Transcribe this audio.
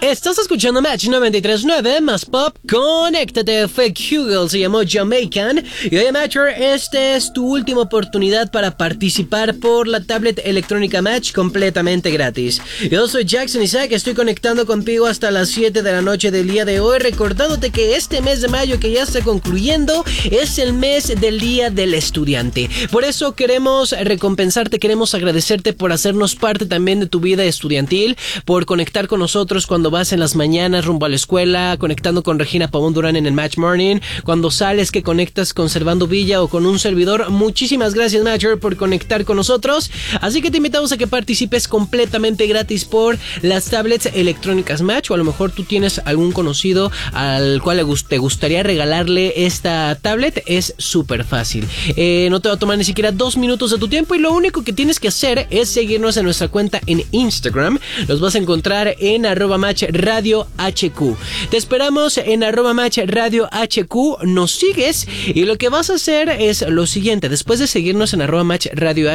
Estás escuchando Match 93.9 más pop. Conéctate. Fake Hugel se llamó Jamaican. Y oye, Matcher, esta es tu última oportunidad para participar por la tablet electrónica Match completamente gratis. Yo soy Jackson Isaac, estoy conectando contigo hasta las 7 de la noche del día de hoy, recordándote que este mes de mayo que ya está concluyendo es el mes del Día del Estudiante. Por eso queremos recompensarte, queremos agradecerte por hacernos parte también de tu vida estudiantil, por conectar con nosotros cuando vas en las mañanas rumbo a la escuela, conectando con Regina Pavón Durán en el Match Morning, cuando sales que conectas con Servando Villa o con un servidor. Muchísimas gracias, Matcher, por conectar con nosotros. Así que te invitamos a que participes completamente gratis por las tablets electrónicas Match, o a lo mejor tú tienes algún conocido al cual te gustaría regalarle esta tablet. Es súper fácil. No te va a tomar ni siquiera 2 minutos de tu tiempo y lo único que tienes que hacer es seguirnos en nuestra cuenta en Instagram. Los vas a encontrar en @matchradiohq. Te esperamos en @matchradiohq. Nos sigues y lo que vas a hacer es lo siguiente. Después de seguirnos en @matchradiohq,